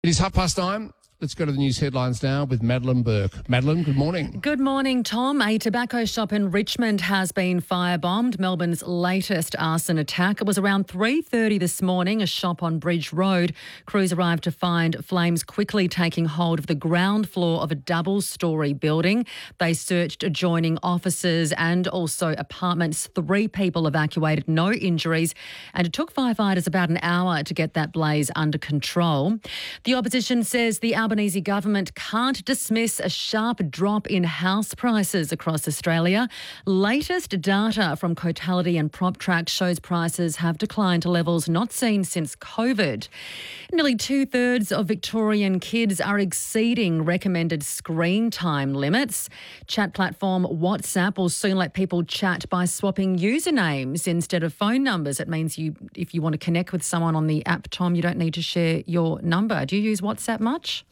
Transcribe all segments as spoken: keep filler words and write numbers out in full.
It is half past nine. Let's go to the news headlines now with Madeline Burke. Madeline, good morning. Good morning, Tom. A tobacco shop in Richmond has been firebombed, Melbourne's latest arson attack. It was around three thirty this morning, a shop on Bridge Road. Crews arrived to find flames quickly taking hold of the ground floor of a double-storey building. They searched adjoining offices and also apartments. Three people evacuated, no injuries, and it took firefighters about an hour to get that blaze under control. The opposition says the Albanese government can't dismiss a sharp drop in house prices across Australia. Latest data from Cotality and PropTrack shows prices have declined to levels not seen since COVID. Nearly two-thirds of Victorian kids are exceeding recommended screen time limits. Chat platform WhatsApp will soon let people chat by swapping usernames instead of phone numbers. It means you, if you want to connect with someone on the app, Tom, you don't need to share your number. Do you use WhatsApp much?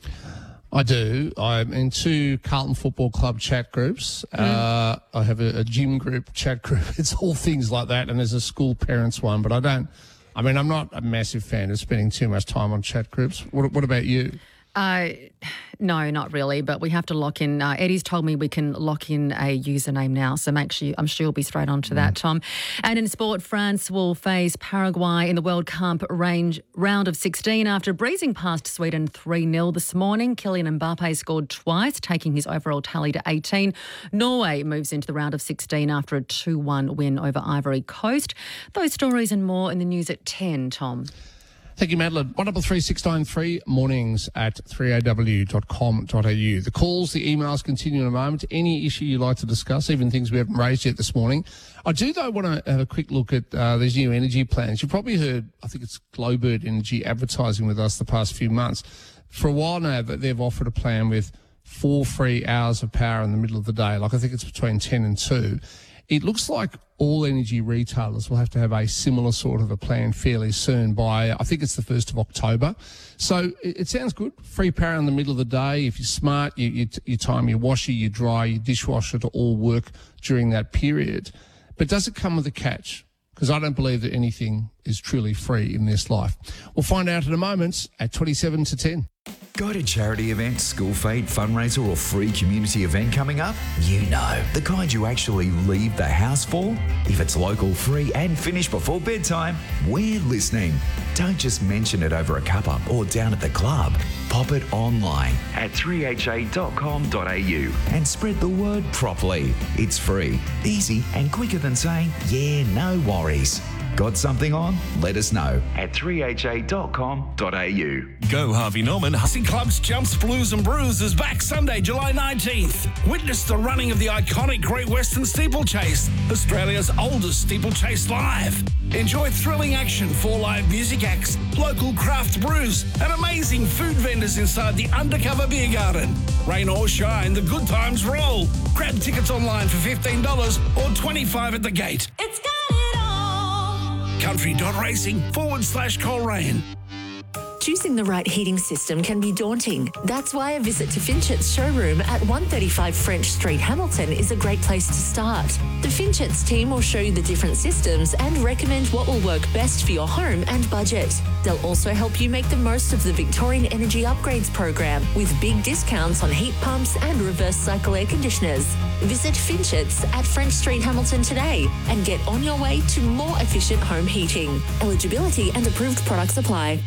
I do. I'm in two Carlton Football Club chat groups. Mm. Uh, I have a, a gym group chat group. It's all things like that, and there's a school parents one, but I don't, I mean, I'm not a massive fan of spending too much time on chat groups. What, what about you? Uh, no, not really, but we have to lock in. Uh, Eddie's told me we can lock in a username now, so make sure, I'm sure you'll be straight on to that, Tom. And in sport, France will face Paraguay in the World Cup range round of sixteen after breezing past Sweden three nil this morning. Kylian Mbappe scored twice, taking his overall tally to eighteen. Norway moves into the round of sixteen after a two one win over Ivory Coast. Those stories and more in the news at ten, Tom. Thank you, Madeline. one double three six nine three mornings at three a w dot com dot a u. The calls, the emails continue in a moment. Any issue you'd like to discuss, even things we haven't raised yet this morning. I do, though, want to have a quick look at uh, these new energy plans. You've probably heard, I think it's Glowbird Energy advertising with us the past few months. For a while now, they've offered a plan with four free hours of power in the middle of the day. Like, I think it's between ten and two. It looks like all energy retailers will have to have a similar sort of a plan fairly soon by, I think it's the first of October. So it, it sounds good. Free power in the middle of the day. If you're smart, you, you, you time your washer, your dryer, your dishwasher to all work during that period. But does it come with a catch? Because I don't believe that anything is truly free in this life. We'll find out in a moment at twenty-seven to ten. Got a charity event, school feed, fundraiser or free community event coming up? You know, the kind you actually leave the house for? If it's local, free and finished before bedtime, we're listening. Don't just mention it over a cuppa or down at the club. Pop it online at three h a dot com dot a u and spread the word properly. It's free, easy and quicker than saying, yeah, no worries. Got something on? Let us know at three h a dot com dot a u. Go Harvey Norman. Hussey Clubs, Jumps, Blues and Brews is back Sunday, July nineteenth. Witness the running of the iconic Great Western Steeplechase, Australia's oldest steeplechase live. Enjoy thrilling action, four live music acts, local craft brews and amazing food vendors inside the undercover beer garden. Rain or shine, the good times roll. Grab tickets online for fifteen dollars or twenty-five dollars at the gate. It's got it all. Country.racing forward slash Coleraine. Choosing the right heating system can be daunting. That's why a visit to Finchet's showroom at one thirty-five French Street, Hamilton is a great place to start. The Finchet's team will show you the different systems and recommend what will work best for your home and budget. They'll also help you make the most of the Victorian Energy Upgrades program with big discounts on heat pumps and reverse cycle air conditioners. Visit Finchet's at French Street, Hamilton today and get on your way to more efficient home heating. Eligibility and approved products apply.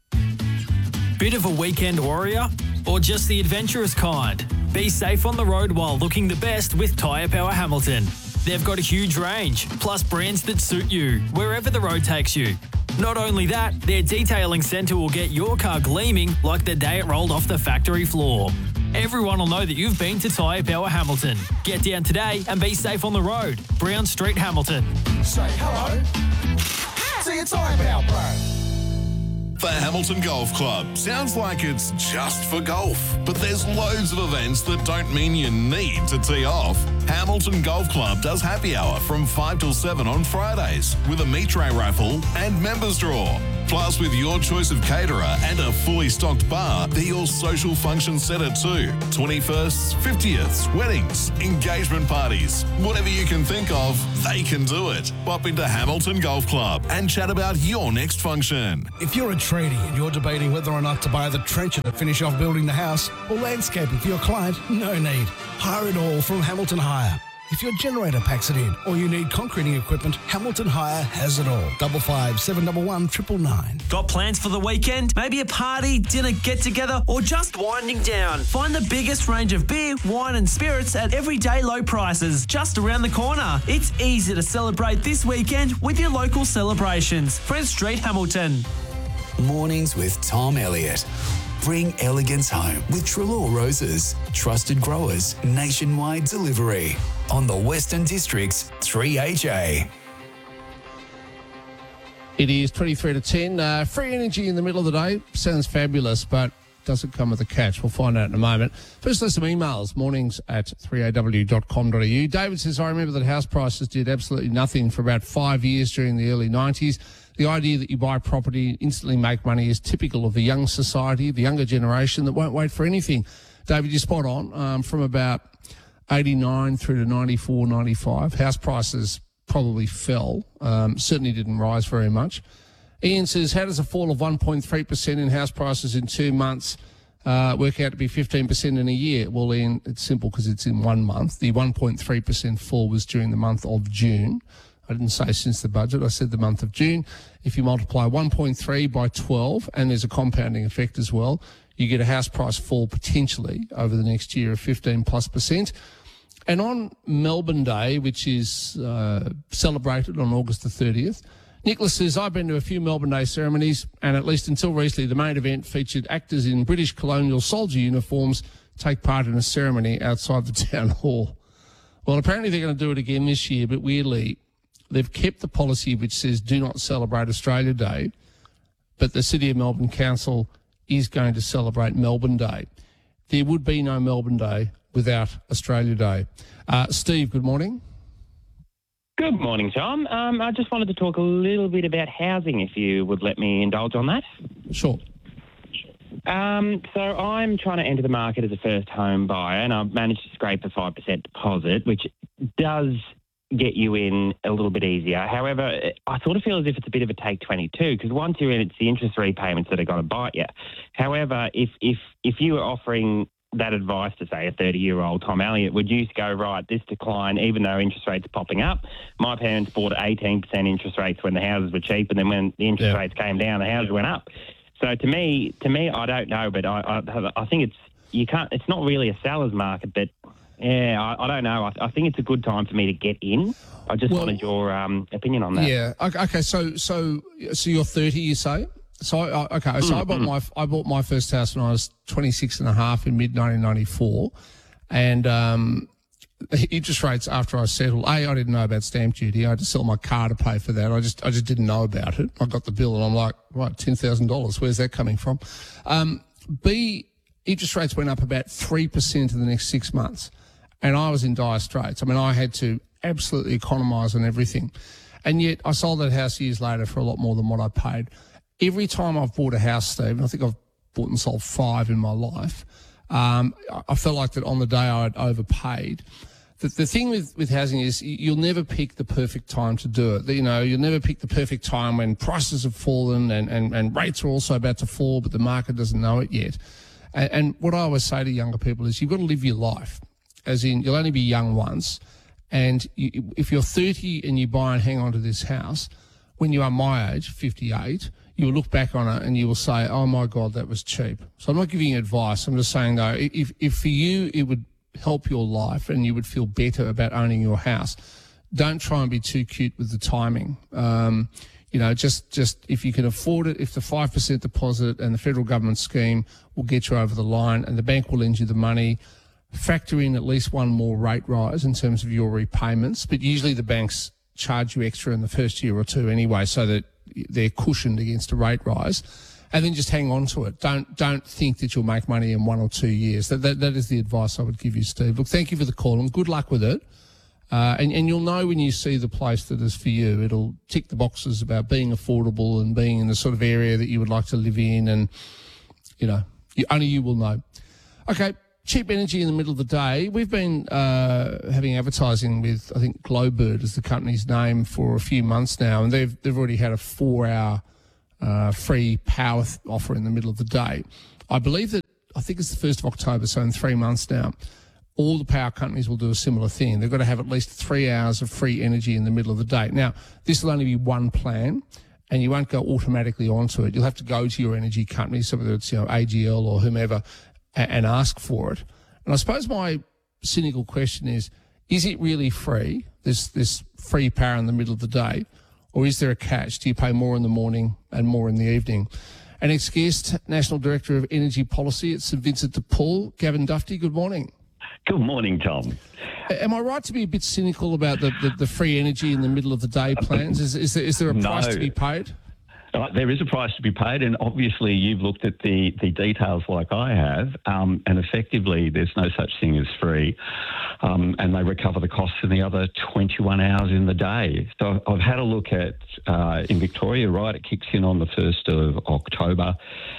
Bit of a weekend warrior? Or just the adventurous kind? Be safe on the road while looking the best with Tyre Power Hamilton. They've got a huge range, plus brands that suit you, wherever the road takes you. Not only that, their detailing centre will get your car gleaming like the day it rolled off the factory floor. Everyone will know that you've been to Tyre Power Hamilton. Get down today and be safe on the road. Brown Street, Hamilton. Say hello to your Tyre Power Pro. The Hamilton Golf Club. Sounds like it's just for golf, but there's loads of events that don't mean you need to tee off. Hamilton Golf Club does happy hour from five till seven on Fridays with a meat tray raffle and members draw. Plus Plus, with your choice of caterer and a fully stocked bar, they're your social function centre too. twenty-firsts, fiftieths, weddings, engagement parties. Whatever you can think of, they can do it. Pop into Hamilton Golf Club and chat about your next function. If you're a tradie and you're debating whether or not to buy the trencher to finish off building the house or landscaping for your client, no need. Hire it all from Hamilton Hire. If your generator packs it in or you need concreting equipment, Hamilton Hire has it all. Double five seven double one triple nine. Got plans for the weekend? Maybe a party, dinner, get together, or just winding down? Find the biggest range of beer, wine, and spirits at everyday low prices just around the corner. It's easy to celebrate this weekend with your local celebrations. Fred Street, Hamilton. Mornings with Tom Elliott. Bring elegance home with Trelaw Roses. Trusted growers, nationwide delivery. On the Western District's three H A. It is twenty-three to ten. Uh, free energy in the middle of the day. Sounds fabulous, but doesn't come with a catch. We'll find out in a moment. First, there's some emails. Mornings at three A W dot com dot A U. David says, I remember that house prices did absolutely nothing for about five years during the early nineties. The idea that you buy property and instantly make money is typical of the young society, the younger generation that won't wait for anything. David, you're spot on. Um, from about eighty-nine through to ninety-four, ninety-five, house prices probably fell. Um, certainly didn't rise very much. Ian says, how does a fall of one point three percent in house prices in two months uh, work out to be fifteen percent in a year? Well, Ian, it's simple because it's in one month. The one point three percent fall was during the month of June. I didn't say since the budget, I said the month of June. If you multiply one point three by twelve, and there's a compounding effect as well, you get a house price fall potentially over the next year of fifteen plus percent. And on Melbourne Day, which is uh, celebrated on August the thirtieth, Nicholas says, I've been to a few Melbourne Day ceremonies, and at least until recently, the main event featured actors in British colonial soldier uniforms take part in a ceremony outside the town hall. Well, apparently they're going to do it again this year, but weirdly, they've kept the policy which says do not celebrate Australia Day, but the City of Melbourne Council is going to celebrate Melbourne Day. There would be no Melbourne Day without Australia Day. Uh, Steve, good morning. Good morning, Tom. Um, I just wanted to talk a little bit about housing, if you would let me indulge on that. Sure. Um, so I'm trying to enter the market as a first home buyer, and I've managed to scrape a five percent deposit, which does get you in a little bit easier. However, I sort of feel as if it's a bit of a take twenty-two, because once you're in, it's the interest repayments that are going to bite you. However, if if if you were offering that advice to, say, a thirty-year-old Tom Elliott, would you go, right, this decline, even though interest rates are popping up, my parents bought eighteen percent interest rates when the houses were cheap, and then when the interest yeah. rates came down, the houses went up. So to me, to me, I don't know, but I, I, I think it's you can't. It's not really a seller's market, but yeah, I, I don't know. I, I think it's a good time for me to get in. I just well, wanted your um, opinion on that. Yeah. Okay. So so so you're thirty, you say? So I, okay. So mm-hmm. I bought my I bought my first house when I was twenty-six and a half in mid nineteen ninety-four, and um, interest rates after I settled. A, I didn't know about stamp duty. I had to sell my car to pay for that. I just I just didn't know about it. I got the bill and I'm like, right, ten thousand dollars. Where's that coming from? Um, B, interest rates went up about three percent in the next six months, and I was in dire straits. I mean, I had to absolutely economise on everything, and yet I sold that house years later for a lot more than what I paid. Every time I've bought a house, Steve, and I think I've bought and sold five in my life, um, I felt like that on the day I had overpaid. The, the thing with, with housing is you'll never pick the perfect time to do it. You know, you'll never pick the perfect time when prices have fallen and, and, and rates are also about to fall, but the market doesn't know it yet. And, and what I always say to younger people is you've got to live your life, as in you'll only be young once. And you, if you're thirty and you buy and hang on to this house, when you are my age, fifty-eight, you will look back on it and you will say, oh, my God, that was cheap. So I'm not giving you advice. I'm just saying, though, if, if for you it would help your life and you would feel better about owning your house, don't try and be too cute with the timing. Um, you know, just, just if you can afford it, if the five percent deposit and the federal government scheme will get you over the line and the bank will lend you the money, factor in at least one more rate rise in terms of your repayments. But usually the banks charge you extra in the first year or two anyway, so that they're cushioned against a rate rise, and then just hang on to it. Don't don't think that you'll make money in one or two years. That that, that is the advice I would give you, Steve. Look, thank you for the call and good luck with it. Uh, and, and you'll know when you see the place that is for you. It'll tick the boxes about being affordable and being in the sort of area that you would like to live in, and, you know, you, only you will know. Okay, cheap energy in the middle of the day. We've been uh, having advertising with, I think, Glowbird is the company's name, for a few months now, and they've they've already had a four-hour uh, free power th- offer in the middle of the day. I believe that, I think it's the first of October, so in three months now, all the power companies will do a similar thing. They've got to have at least three hours of free energy in the middle of the day. Now, this will only be one plan, and you won't go automatically onto it. You'll have to go to your energy company, so whether it's, you know, A G L or whomever, and, and ask for it. And I suppose my cynical question is, is it really free, this this free power in the middle of the day, or is there a catch? Do you pay more in the morning and more in the evening? Our next guest, National Director of Energy Policy at St Vincent de Paul, Gavin Dufty, good morning. Good morning, Tom. Am I right to be a bit cynical about the, the, the free energy in the middle of the day plans? Is, is, there, is there a price No. to be paid? Uh, there is a price to be paid, and obviously you've looked at the, the details like I have, um, and effectively there's no such thing as free, um, and they recover the costs in the other twenty-one hours in the day. So I've had a look at, uh, in Victoria, right, it kicks in on the first of October,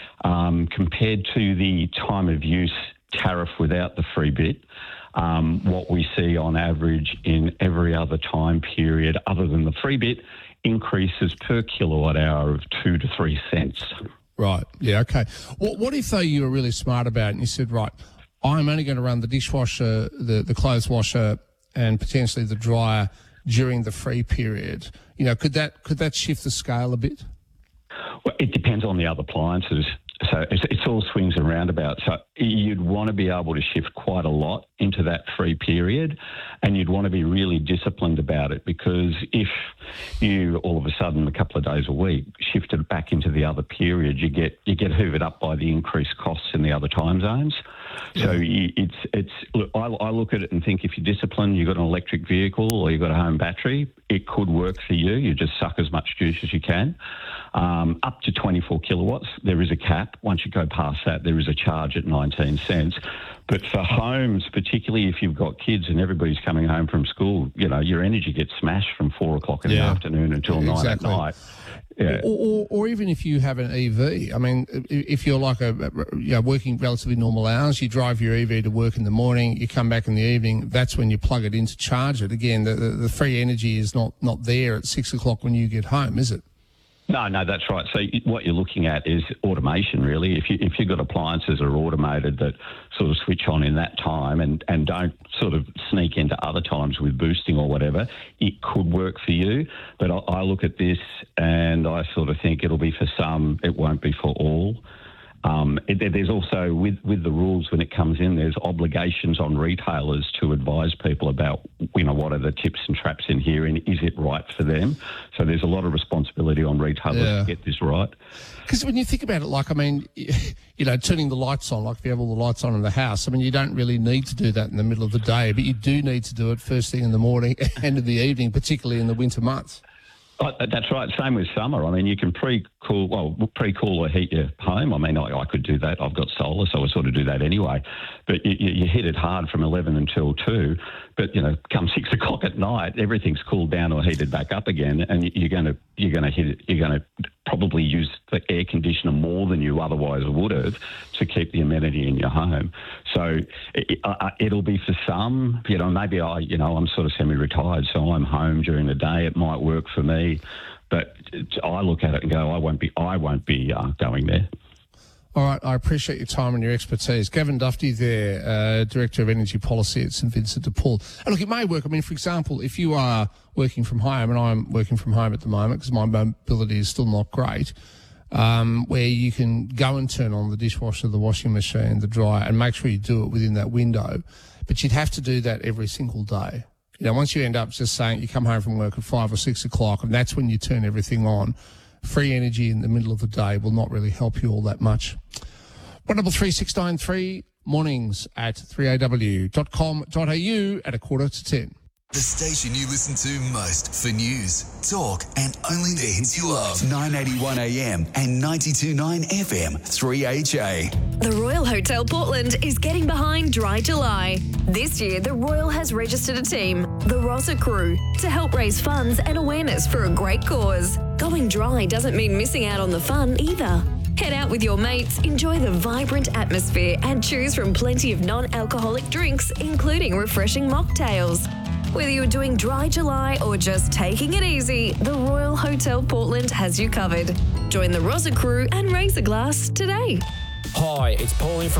um, compared to the time of use tariff without the free bit. Um, what we see on average in every other time period other than the free bit increases per kilowatt hour of two to three cents. Right. Yeah. Okay. What, what if though you were really smart about it and you said, right, I'm only going to run the dishwasher, the, the clothes washer, and potentially the dryer during the free period? You know, could that could that shift the scale a bit? Well, it depends on the other appliances. So it's, it's all swings and roundabouts. So you'd want to be able to shift quite a lot into that free period, and you'd want to be really disciplined about it, because if you all of a sudden a couple of days a week shifted back into the other period, you get you get hoovered up by the increased costs in the other time zones. So you, it's it's. Look, I, I look at it and think, if you're disciplined, you've got an electric vehicle or you've got a home battery, it could work for you. You just suck as much juice as you can. Um, up to twenty-four kilowatts, there is a cap. Once you go past that, there is a charge at nineteen cents. But for homes, particularly if you've got kids and everybody's coming home from school, you know, your energy gets smashed from four o'clock in Yeah. the afternoon until Exactly. nine at night. Yeah. Or, or, or even if you have an E V. I mean, if you're like a, you know, working relatively normal hours, you drive your E V to work in the morning, you come back in the evening, that's when you plug it in to charge it. Again, the, the, the free energy is not, not there at six o'clock when you get home, is it? No, no, that's right. So what you're looking at is automation, really. If you if you've got appliances that are automated that sort of switch on in that time and, and don't sort of sneak into other times with boosting or whatever, it could work for you. But I, I look at this and I sort of think it'll be for some, it won't be for all. Um, it, there's also, with, with the rules when it comes in, there's obligations on retailers to advise people about, you know, what are the tips and traps in here and is it right for them? So there's a lot of responsibility on retailers Yeah. to get this right. Because when you think about it, like, I mean, you know, turning the lights on, like if you have all the lights on in the house, I mean, you don't really need to do that in the middle of the day, but you do need to do it first thing in the morning and in the evening, particularly in the winter months. Oh, that's right. Same with summer. I mean, you can pre-cool, well, pre-cool or heat your home. I mean, I, I could do that. I've got solar, so I sort of do that anyway. But you, you, you hit it hard from eleven until two. But, you know, come six o'clock at night, everything's cooled down or heated back up again, and you're going to you're going to hit it. You're going to probably use the air conditioner more than you otherwise would have to keep the amenity in your home. So it, uh, it'll be for some. You know, maybe I, you know, I'm sort of semi-retired, so I'm home during the day. It might work for me, but I look at it and go, I won't be. I won't be uh, going there. All right, I appreciate your time and your expertise. Gavin Dufty there, uh, Director of Energy Policy at St Vincent de Paul. And look, it may work. I mean, for example, if you are working from home, and I'm working from home at the moment because my mobility is still not great, um, where you can go and turn on the dishwasher, the washing machine, the dryer, and make sure you do it within that window. But you'd have to do that every single day. You know, once you end up just saying you come home from work at five or six o'clock, and that's when you turn everything on, free energy in the middle of the day will not really help you all that much. one double three six nine three, mornings at three a w dot com dot a u at a quarter to ten. The station you listen to most for news, talk, and only the hits you love. nine eighty-one A M and ninety-two point nine F M, three H A. The Royal Hotel Portland is getting behind Dry July. This year, the Royal has registered a team The Rosa Crew, to help raise funds and awareness for a great cause. Going dry doesn't mean missing out on the fun either. Head out with your mates, enjoy the vibrant atmosphere and choose from plenty of non-alcoholic drinks, including refreshing mocktails. Whether you're doing Dry July or just taking it easy, the Royal Hotel Portland has you covered. Join the Rosa Crew and raise a glass today. Hi, it's Pauline from